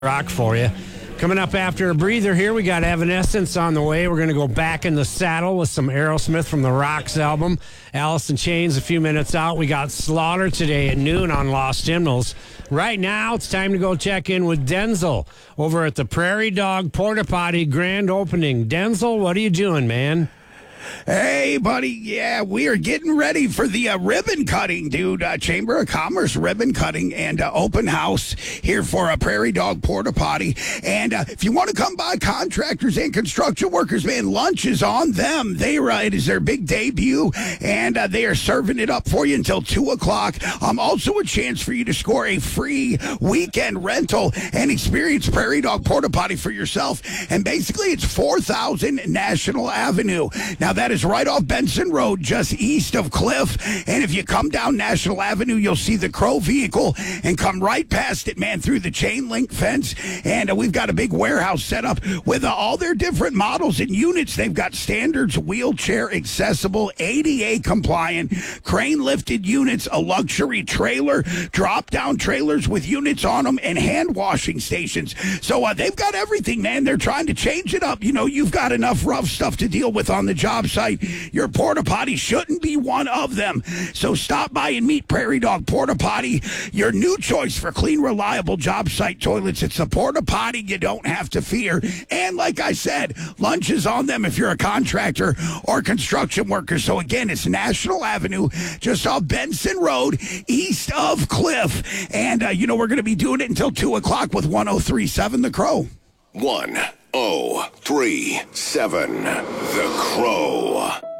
rock for you. Coming up after a breather here, we got Evanescence on the way. We're going to go back in the saddle with some Aerosmith from the Rocks album. Alice in Chains a few minutes out. We got Slaughter today at noon on Lost Hymnals. Right now, it's time to go check in with Denzel over at the Prairie Dog Porta Potty grand opening. Denzel, what are you doing, man? Hey, buddy. Yeah, we are getting ready for the ribbon cutting, dude. Chamber of Commerce ribbon cutting and open house here for a Prairie Dog Porta Potty. And if you want to come by, contractors and construction workers, man, lunch is on them. It is their big debut, and they are serving it up for you until 2 o'clock. Also a chance for you to score a free weekend rental and experience Prairie Dog Porta Potty for yourself. And basically, it's 4000 National Avenue. Now, that is right off Benson Road, just east of Cliff. And if you come down National Avenue, you'll see the Crow vehicle and come right past it, man, through the chain link fence. And we've got a big warehouse set up with all their different models and units. They've got standards, wheelchair accessible, ADA compliant, crane lifted units, a luxury trailer, drop down trailers with units on them, and hand washing stations. So they've got everything, man. They're trying to change it up. You know, you've got enough rough stuff to deal with on the job site. Your porta potty shouldn't be one of them. So stop by and meet Prairie Dog Porta Potty, your new choice for clean, reliable job site toilets. It's a porta potty you don't have to fear. And like I said, lunch is on them if you're a contractor or construction worker. So again, it's National Avenue, just off Benson Road, east of Cliff. And, we're going to be doing it until 2 o'clock with 1037 The Crow. 1037 The Crow.